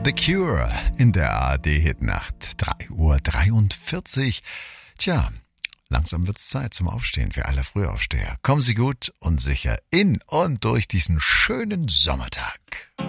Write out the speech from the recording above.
The Cure in der ARD-Hitnacht. 3:43 Uhr. Tja, langsam wird's Zeit zum Aufstehen für alle Frühaufsteher. Kommen Sie gut und sicher in und durch diesen schönen Sommertag.